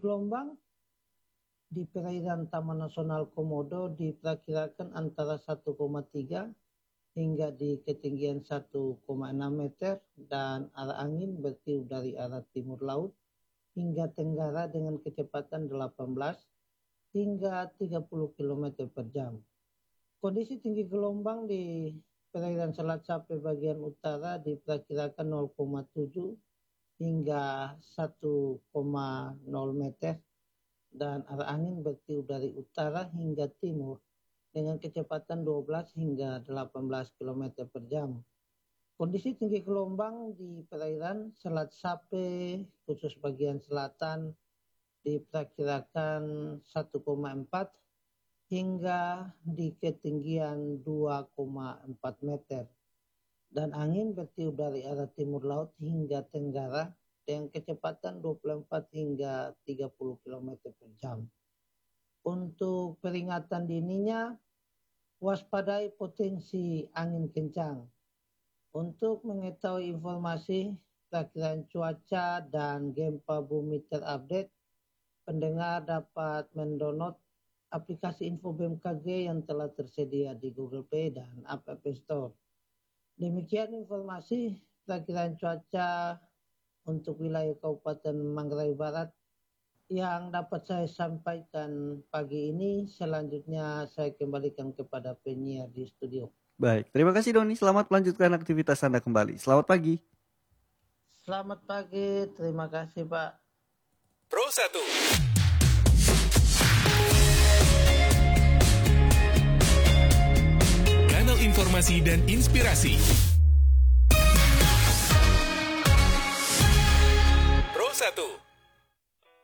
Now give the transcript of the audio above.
gelombang di perairan Taman Nasional Komodo diperkirakan antara 1,3 hingga di ketinggian 1,6 meter dan arah angin bertiup dari arah timur laut hingga tenggara dengan kecepatan 18 hingga 30 km per jam. Kondisi tinggi gelombang di perairan Selat Sape bagian utara diperkirakan 0,7 hingga 1,0 meter dan arah angin bertiup dari utara hingga timur dengan kecepatan 12 hingga 18 km per jam. Kondisi tinggi gelombang di perairan Selat Sape khusus bagian selatan diperkirakan 1,4 hingga di ketinggian 2,4 meter. Dan angin bertiup dari arah timur laut hingga tenggara dengan kecepatan 24 hingga 30 km per jam. Untuk peringatan dininya, waspadai potensi angin kencang. Untuk mengetahui informasi perakiraan cuaca dan gempa bumi terupdate, pendengar dapat mendownload aplikasi Info BMKG yang telah tersedia di Google Play dan App Store. Demikian informasi perakiraan cuaca untuk wilayah Kabupaten Manggarai Barat yang dapat saya sampaikan pagi ini. Selanjutnya saya kembalikan kepada penyiar di studio. Baik, terima kasih Doni. Selamat melanjutkan aktivitas Anda kembali. Selamat pagi. Selamat pagi, terima kasih Pak. Pro 1. Kanal informasi dan inspirasi